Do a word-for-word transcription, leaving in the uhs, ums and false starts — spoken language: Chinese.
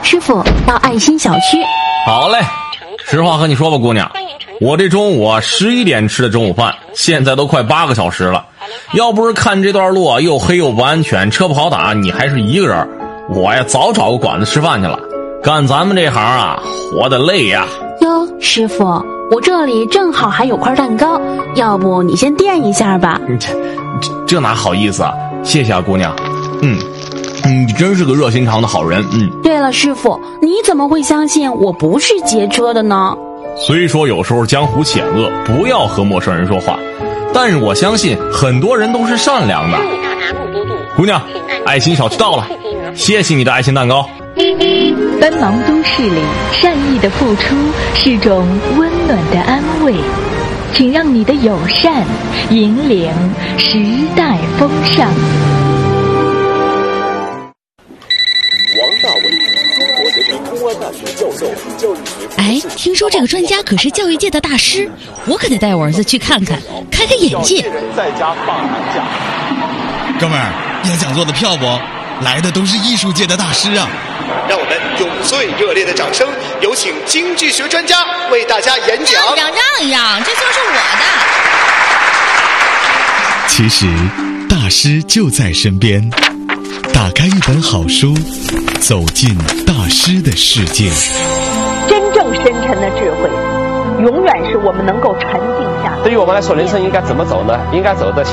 师傅到爱心小区。 好嘞，实话和你说吧，姑娘，我这中午啊十一点吃的中午饭，现在都快八个小时了。要不是看这段路啊又黑又不安全，车不好打，你还是一个人，我呀早找个馆子吃饭去了。干咱们这行啊，活得累呀。 哟，师傅，我这里正好还有块蛋糕，要不你先垫一下吧。 这这这哪好意思啊，谢谢啊姑娘。嗯你真是个热心肠的好人。嗯。 对了，师傅，你怎么会相信我不是劫车的呢？ 虽说有时候江湖险恶，不要和陌生人说话，但是我相信很多人都是善良的。姑娘，爱心小区到了，谢谢你的爱心蛋糕。 奔忙都市里，善意的付出是种温暖的安慰，请让你的友善引领时代风尚。 王大为，中国人民公安大学教授，教育学。 哎，听说这个专家可是教育界的大师，我可得带我儿子去看看，开开眼界。 在家放寒假。 哥们儿，演讲做的漂不？来的都是艺术界的大师啊！ 让我们用最热烈的掌声，有请经济学专家为大家演讲。 让让让一让，这就是我的。 其实，大师就在身边。打开一本好书，走进大师的世界。 真正深沉的智慧，永远是我们能够沉静下。 对于我们来说，人生应该怎么走呢？应该走的